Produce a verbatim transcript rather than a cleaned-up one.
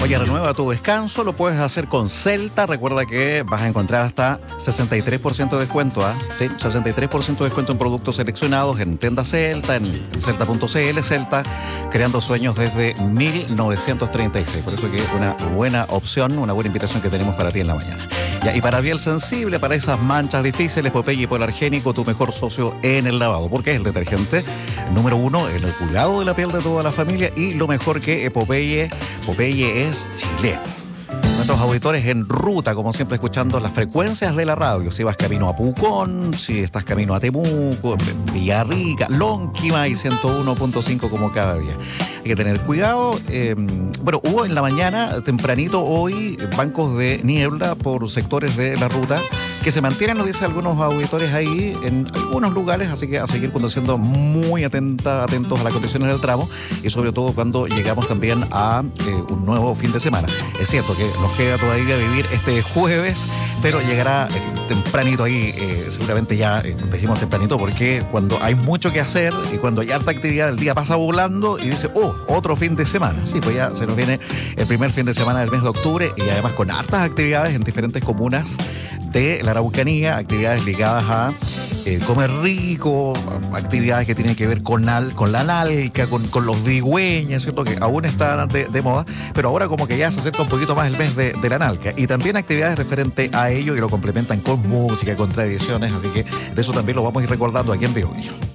Oye, renueva tu descanso, lo puedes hacer con Celta. Recuerda que vas a encontrar hasta sesenta y tres por ciento de descuento, ¿ah? ¿eh? Sí, sesenta y tres por ciento de descuento en productos seleccionados en tienda Celta, en celta punto c l. Celta, creando sueños desde mil novecientos treinta y seis. Por eso que es una buena opción, una buena invitación que tenemos para ti en la mañana. Ya, y para piel sensible, para esas manchas difíciles, Popeye Polargénico, tu mejor socio en el lavado, porque es el detergente número uno en el cuidado de la piel de toda la familia, y lo mejor que Popeye, Popeye es chileno. Nuestros auditores en ruta, como siempre, escuchando las frecuencias de la radio. Si vas camino a Pucón, si estás camino a Temuco, Villarrica, Lonquimay y ciento uno punto cinco como cada día. Hay que tener cuidado. Eh, bueno, hubo en la mañana, tempranito hoy, bancos de niebla por sectores de la ruta que se mantienen, nos dicen algunos auditores ahí, en algunos lugares, así que a seguir conduciendo muy atenta, atentos a las condiciones del tramo, y sobre todo cuando llegamos también a eh, un nuevo fin de semana. Es cierto que nos queda todavía vivir este jueves, pero llegará eh, tempranito ahí, eh, seguramente ya eh, decimos tempranito porque cuando hay mucho que hacer y cuando hay harta actividad, el día pasa volando y dice, oh, otro fin de semana. Sí, pues ya se nos viene el primer fin de semana del mes de octubre, y además con hartas actividades en diferentes comunas de la Araucanía, actividades ligadas a eh, comer rico, actividades que tienen que ver con, al, con la nalca, con, con los digüeñas, ¿cierto? Que aún están de, de moda, pero ahora como que ya se acerca un poquito más el mes de, de la nalca. Y también actividades referentes a ello, y lo complementan con música, con tradiciones, así que de eso también lo vamos a ir recordando aquí en Biobío.